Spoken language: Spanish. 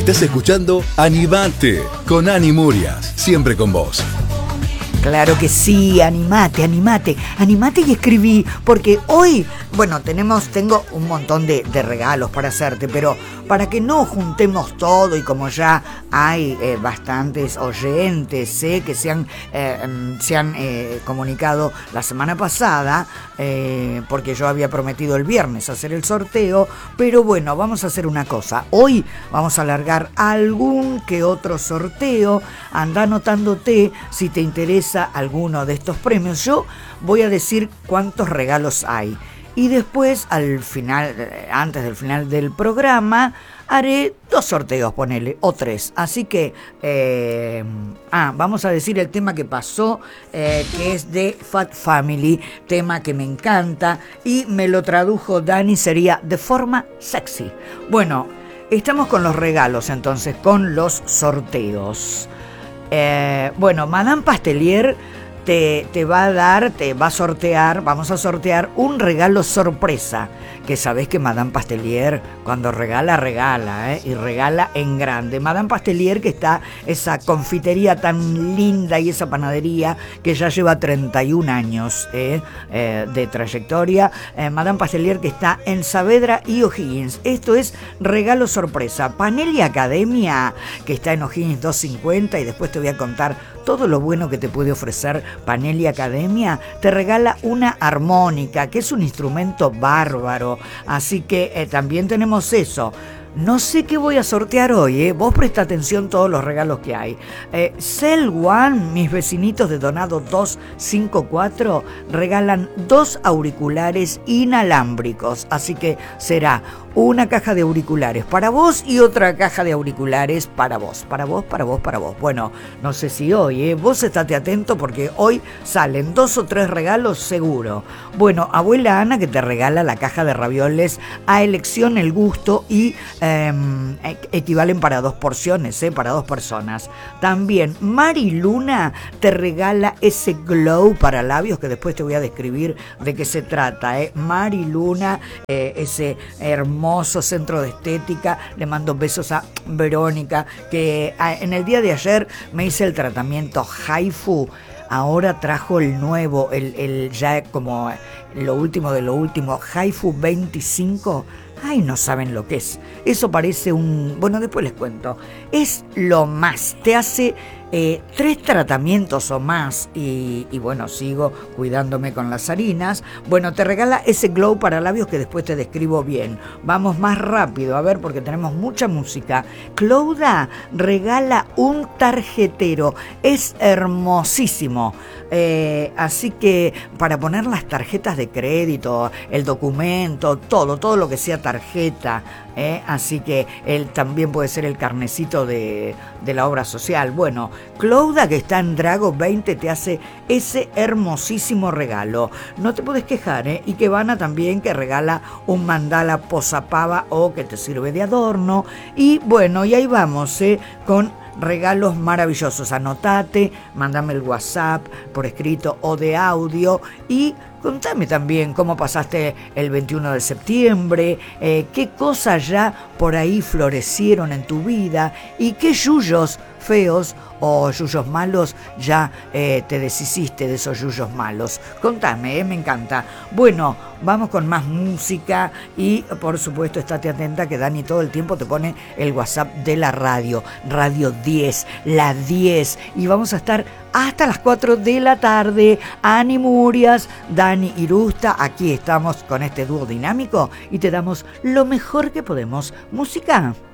Estás escuchando Animate con Ani Murias, siempre con vos. Claro que sí, animate y escribí, porque hoy, bueno, tengo un montón de regalos para hacerte, pero para que no juntemos todo y como ya hay bastantes oyentes que se han comunicado la semana pasada, porque yo había prometido el viernes hacer el sorteo, pero bueno, vamos a hacer una cosa, hoy vamos a alargar algún que otro sorteo, anda anotándote si te interesa alguno de estos premios. Yo voy a decir cuántos regalos hay y después al final, antes del final del programa, haré 2 sorteos, ponele, o 3. Así que vamos a decir el tema que pasó, que es de Fat Family, tema que me encanta y me lo tradujo Dani, sería de forma sexy. Bueno, estamos con los regalos entonces, con los sorteos. Bueno, Madame Pastelier te va a sortear, vamos a sortear un regalo sorpresa, que sabés que Madame Pastelier cuando regala, y regala en grande. Madame Pastelier, que está esa confitería tan linda y esa panadería que ya lleva 31 años de trayectoria. Madame Pastelier, que está en Saavedra y O'Higgins. Esto es regalo sorpresa. Panelli Academia, que está en O'Higgins 250, y después te voy a contar todo lo bueno que te puede ofrecer Panelli Academia. Te regala una armónica, que es un instrumento bárbaro. Así que también tenemos eso. No sé qué voy a sortear hoy, Vos presta atención a todos los regalos que hay. Cell One, mis vecinitos de Donado 254, regalan 2 auriculares inalámbricos. Así que será una caja de auriculares para vos y otra caja de auriculares para vos. Bueno, no sé si hoy, Vos estate atento porque hoy salen 2 o 3 regalos seguro. Bueno, abuela Ana, que te regala la caja de ravioles a elección, el gusto, y equivalen para 2 porciones, para 2 personas. También Mari Luna te regala ese glow para labios, que después te voy a describir de qué se trata, Mari Luna, ese hermoso centro de estética. Le mando besos a Verónica, que en el día de ayer me hice el tratamiento Haifu. Ahora trajo el nuevo, el ya como lo último de lo último, Haifu 25. Ay, no saben lo que es. Eso parece bueno, después les cuento. Es lo más. Te hace 3 tratamientos o más. Y bueno, sigo cuidándome con las harinas. Bueno, te regala ese glow para labios que después te describo bien. Vamos más rápido, a ver, porque tenemos mucha música. Clouda regala un tarjetero. Es hermosísimo. Así que para poner las tarjetas de crédito, el documento, todo lo que sea tarjeta, así que él también puede ser el carnecito de la obra social. Bueno, Clouda, que está en Drago 20, te hace ese hermosísimo regalo. No te puedes quejar, y que Ivana también, que regala un mandala posapava o que te sirve de adorno. Y bueno, y ahí vamos, con regalos maravillosos. Anotate, mándame el WhatsApp por escrito o de audio y contame también cómo pasaste el 21 de septiembre, qué cosas ya por ahí florecieron en tu vida y qué yuyos feos o yuyos malos ya te deshiciste de esos yuyos malos. Contame, me encanta. Bueno, vamos con más música y por supuesto estate atenta que Dani todo el tiempo te pone el WhatsApp de la radio, Radio 10, la 10, y vamos a estar hasta las 4 de la tarde. Ani Murias, Dani Irusta, aquí estamos con este dúo dinámico y te damos lo mejor que podemos. Música.